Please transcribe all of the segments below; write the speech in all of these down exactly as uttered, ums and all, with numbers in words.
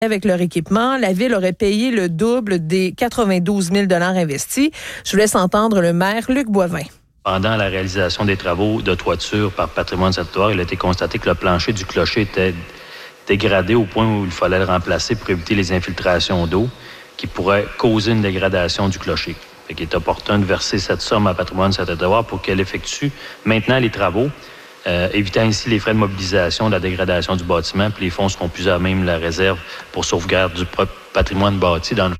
avec leur équipement. La ville aurait payé le double des quatre-vingt-douze mille dollars investis. Je vous laisse entendre le maire Luc Boivin. Pendant la réalisation des travaux de toiture par Patrimoine statuaire, il a été constaté que le plancher du clocher était dégradé au point où il fallait le remplacer pour éviter les infiltrations d'eau qui pourraient causer une dégradation du clocher. Fait qu'il est opportun de verser cette somme à Patrimoine statuaire pour qu'elle effectue maintenant les travaux, euh, évitant ainsi les frais de mobilisation de la dégradation du bâtiment, puis les fonds seront plus à même la réserve pour sauvegarde du propre patrimoine bâti dans le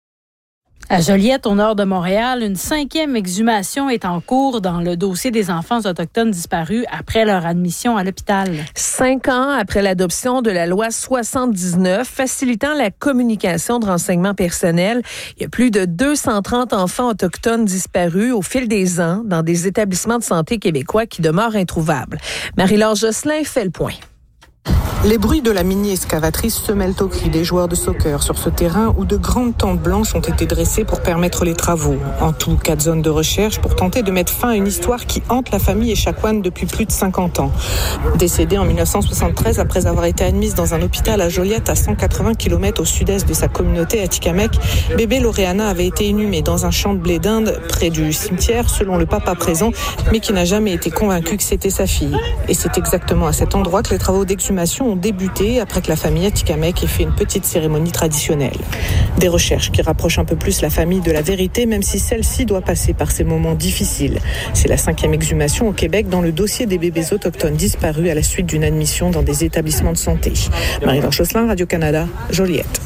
À Joliette, au nord de Montréal, une cinquième exhumation est en cours dans le dossier des enfants autochtones disparus après leur admission à l'hôpital. Cinq ans après l'adoption de la loi soixante-dix-neuf facilitant la communication de renseignements personnels, il y a plus de deux cent trente enfants autochtones disparus au fil des ans dans des établissements de santé québécois qui demeurent introuvables. Marie-Laure Josselin fait le point. Les bruits de la mini-excavatrice se mêlent aux cris des joueurs de soccer sur ce terrain où de grandes tentes blanches ont été dressées pour permettre les travaux. En tout, quatre zones de recherche pour tenter de mettre fin à une histoire qui hante la famille Echaquan depuis plus de cinquante ans. Décédée en dix-neuf cent soixante-treize après avoir été admise dans un hôpital à Joliette à cent quatre-vingts kilomètres au sud-est de sa communauté à Tikamek, bébé Lauréana avait été inhumée dans un champ de blé d'Inde près du cimetière selon le papa présent, mais qui n'a jamais été convaincu que c'était sa fille. Et c'est exactement à cet endroit que les travaux d'exhumation ont débuté après que la famille Atikamek ait fait une petite cérémonie traditionnelle. Des recherches qui rapprochent un peu plus la famille de la vérité, même si celle-ci doit passer par ces moments difficiles. C'est la cinquième exhumation au Québec dans le dossier des bébés autochtones disparus à la suite d'une admission dans des établissements de santé. Marie-Laure Josselin, Radio-Canada, Joliette.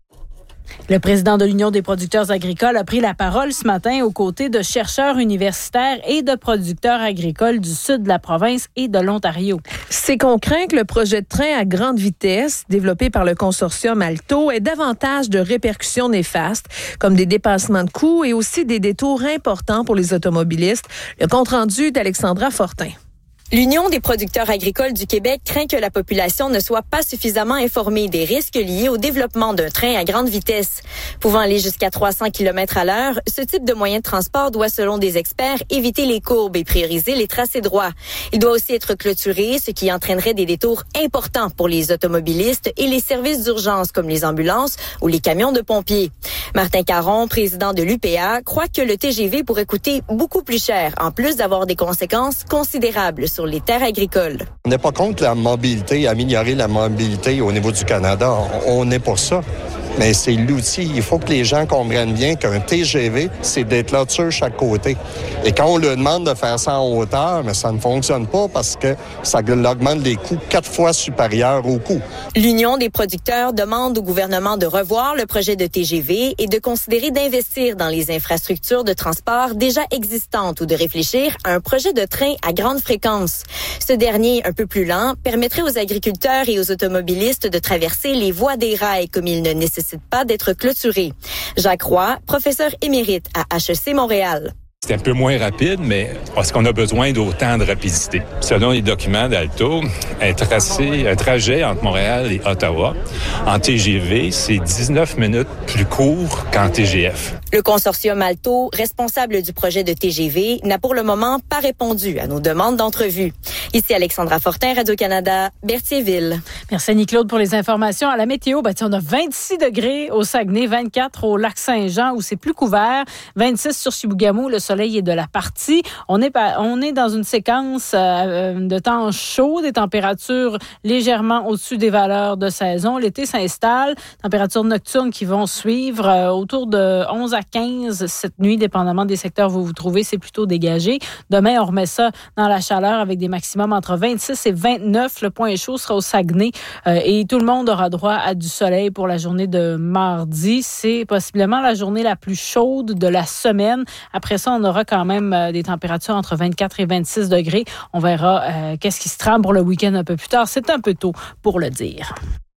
Le président de l'Union des producteurs agricoles a pris la parole ce matin aux côtés de chercheurs universitaires et de producteurs agricoles du sud de la province et de l'Ontario. C'est qu'on craint que le projet de train à grande vitesse, développé par le consortium Alto, ait davantage de répercussions néfastes, comme des dépassements de coûts et aussi des détours importants pour les automobilistes. Le compte-rendu d'Alexandra Fortin. L'Union des producteurs agricoles du Québec craint que la population ne soit pas suffisamment informée des risques liés au développement d'un train à grande vitesse. Pouvant aller jusqu'à trois cents kilomètres à l'heure, ce type de moyen de transport doit, selon des experts, éviter les courbes et prioriser les tracés droits. Il doit aussi être clôturé, ce qui entraînerait des détours importants pour les automobilistes et les services d'urgence comme les ambulances ou les camions de pompiers. Martin Caron, président de l'U P A, croit que le T G V pourrait coûter beaucoup plus cher, en plus d'avoir des conséquences considérables sur les terres agricoles. On n'est pas contre la mobilité, améliorer la mobilité au niveau du Canada. On n'est pas ça. Mais c'est l'outil. Il faut que les gens comprennent bien qu'un T G V, c'est des clôtures chaque côté. Et quand on leur demande de faire ça en hauteur, mais ça ne fonctionne pas parce que ça augmente les coûts quatre fois supérieurs aux coûts. L'Union des producteurs demande au gouvernement de revoir le projet de T G V et de considérer d'investir dans les infrastructures de transport déjà existantes ou de réfléchir à un projet de train à grande fréquence. Ce dernier, un peu plus lent, permettrait aux agriculteurs et aux automobilistes de traverser les voies des rails comme il ne nécessite pas d'être clôturé. Jacques Roy, professeur émérite à H E C Montréal. C'est un peu moins rapide, mais est-ce qu'on a besoin d'autant de rapidité? Selon les documents d'Alto, un tracé, un trajet entre Montréal et Ottawa, en T G V, c'est dix-neuf minutes plus court qu'en T G F. Le consortium Alto, responsable du projet de T G V, n'a pour le moment pas répondu à nos demandes d'entrevue. Ici Alexandra Fortin, Radio-Canada, Berthierville. Merci Annie-Claude pour les informations. À la météo, ben, on a vingt-six degrés au Saguenay, vingt-quatre au Lac-Saint-Jean où c'est plus couvert, vingt-six sur Chibougamau, le soleil est de la partie. On est, on est dans une séquence euh, de temps chaud, des températures légèrement au-dessus des valeurs de saison. L'été s'installe, températures nocturnes qui vont suivre euh, autour de onze à quinze cette nuit, dépendamment des secteurs où vous vous trouvez, c'est plutôt dégagé. Demain, on remet ça dans la chaleur avec des maximums entre vingt-six et vingt-neuf. Le point chaud sera au Saguenay euh, et tout le monde aura droit à du soleil pour la journée de mardi. C'est possiblement la journée la plus chaude de la semaine. Après ça, on aura quand même euh, des températures entre vingt-quatre et vingt-six degrés. On verra euh, qu'est-ce qui se trame pour le week-end un peu plus tard. C'est un peu tôt pour le dire.